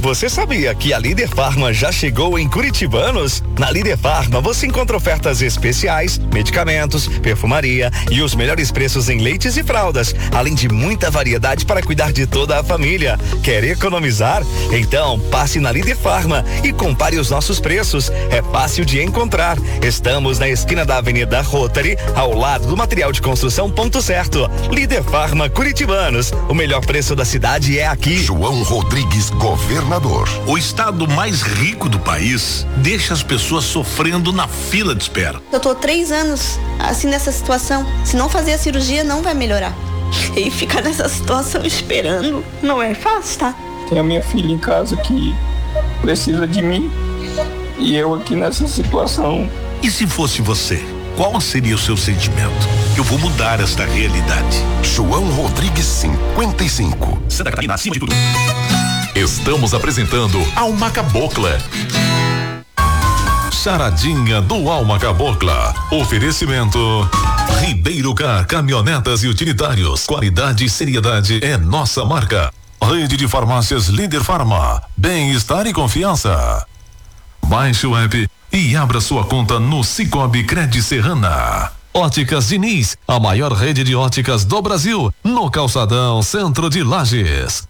você sabia que a Líder Farma já chegou em Curitibanos? Na Líder Farma você encontra ofertas especiais, medicamentos, perfumaria e os melhores preços em leites e fraldas, além de muita variedade para cuidar de toda a família. Quer economizar? Então passe na Líder Farma e compare os nossos preços. É fácil de encontrar. Estamos na esquina da Avenida Rotary, ao lado do material de construção Ponto Certo. Líder Farma Curitibanos. O melhor preço da cidade é aqui. João Rodrigues, governador. O estado mais rico do país deixa as pessoas sofrendo na fila de espera. Eu tô 3 anos assim nessa situação. Se não fazer a cirurgia, não vai melhorar. E ficar nessa situação esperando não é fácil, tá? Tem a minha filha em casa que precisa de mim e eu aqui nessa situação. E se fosse você, qual seria o seu sentimento? Eu vou mudar esta realidade. João Rodrigues, 55. Santa Catarina, acima de tudo. Estamos apresentando Alma Cabocla. Charadinha do Alma Cabocla. Oferecimento Ribeiro Car, caminhonetas e utilitários. Qualidade e seriedade é nossa marca. Rede de farmácias Líder Farma. Bem-estar e confiança. Baixe o app e abra sua conta no Cicobi Cred Serrana. Óticas Diniz, a maior rede de óticas do Brasil, no Calçadão, centro de Lages.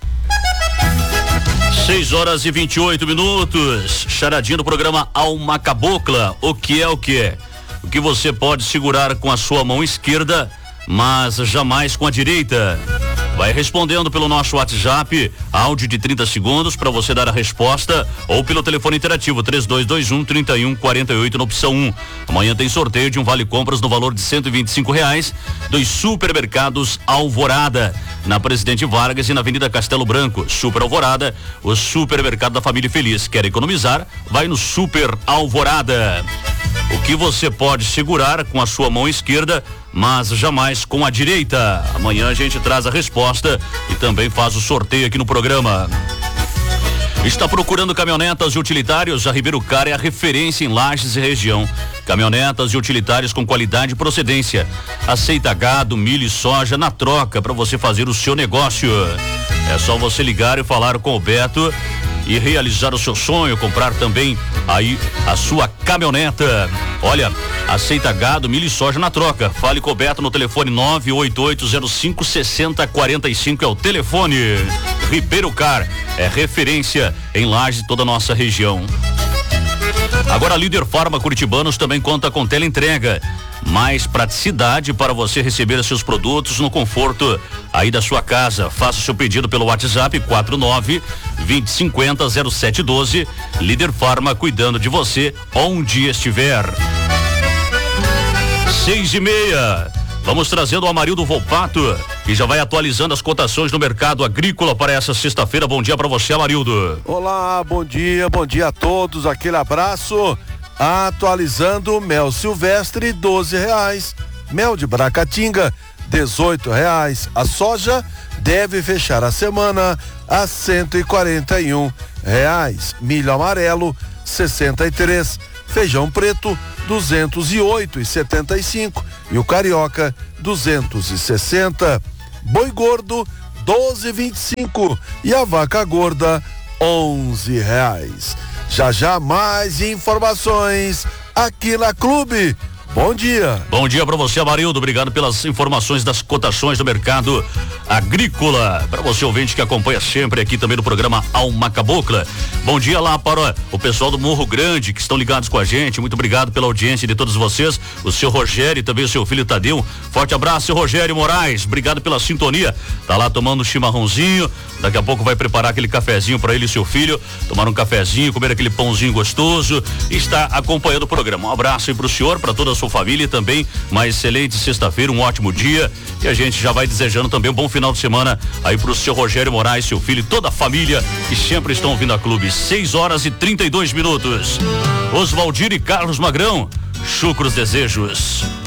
6h28. Charadinha do programa Alma Cabocla. O que é o que é? O que você pode segurar com a sua mão esquerda, mas jamais com a direita? Vai respondendo pelo nosso WhatsApp, áudio de 30 segundos para você dar a resposta, ou pelo telefone interativo 3221-3148 na opção 1. Amanhã tem sorteio de um vale compras no valor de R$125 dos supermercados Alvorada, na Presidente Vargas e na Avenida Castelo Branco. Super Alvorada, o supermercado da família feliz. Quer economizar? Vai no Super Alvorada. O que você pode segurar com a sua mão esquerda, mas jamais com a direita? Amanhã a gente traz a resposta e também faz o sorteio aqui no programa. Está procurando caminhonetas e utilitários? A Ribeiro Car é a referência em Lages e região. Caminhonetas e utilitários com qualidade e procedência. Aceita gado, milho e soja na troca para você fazer o seu negócio. É só você ligar e falar com o Beto e realizar o seu sonho, comprar também aí a sua caminhoneta. Olha, aceita gado, milho e soja na troca. Fale com o Beto no telefone 988056045 é o telefone. Ribeiro Car é referência em Lages e toda a nossa região. Agora a Líder Farma Curitibanos também conta com teleentrega. Mais praticidade para você receber seus produtos no conforto aí da sua casa. Faça seu pedido pelo WhatsApp 49-2050-0712. Líder Farma, cuidando de você onde estiver. 6h30. Vamos trazendo o Amarildo Volpato, que já vai atualizando as cotações no mercado agrícola para essa sexta-feira. Bom dia para você, Amarildo. Olá, bom dia a todos, aquele abraço. Atualizando mel silvestre, R$12. Mel de Bracatinga, R$18. A soja deve fechar a semana a R$141. Milho amarelo, 63. Feijão preto, 208,75. E o carioca, 260. Boi gordo, 12,25. E a vaca gorda, R$11. Já mais informações aqui na Clube. Bom dia. Bom dia para você, Amarildo. Obrigado pelas informações das cotações do mercado agrícola. Para você, ouvinte, que acompanha sempre aqui também no programa Alma Cabocla. Bom dia lá para o pessoal do Morro Grande que estão ligados com a gente. Muito obrigado pela audiência de todos vocês. O seu Rogério e também o seu filho Tadeu. Forte abraço, seu Rogério Moraes. Obrigado pela sintonia. Tá lá tomando um chimarrãozinho. Daqui a pouco vai preparar aquele cafezinho para ele e seu filho. Tomar um cafezinho, comer aquele pãozinho gostoso. E está acompanhando o programa. Um abraço aí pro senhor, para toda a sua família e também uma excelente sexta-feira, um ótimo dia. E a gente já vai desejando também um bom final de semana aí pro seu Rogério Moraes, seu filho e toda a família que sempre estão ouvindo a Clube. 6h32. Oswaldir e Carlos Magrão, Chucros Desejos.